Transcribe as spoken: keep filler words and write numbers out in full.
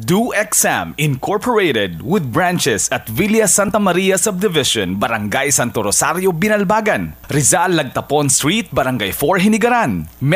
DoExam Incorporated with branches at Villa Santa Maria Subdivision, Barangay Santo Rosario, Binalbagan, Rizal Lagtapon Street, Barangay four, Hinigaran.